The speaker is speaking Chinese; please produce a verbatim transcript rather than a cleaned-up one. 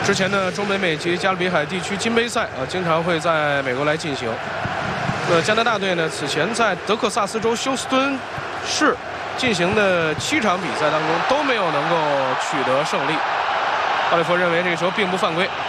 之前呢，中北美及加勒比海地区金杯赛啊，经常会在美国来进行。那加拿大队呢，此前在德克萨斯州休斯敦市进行的七场比赛当中都没有能够取得胜利。奥利弗认为这个球并不犯规。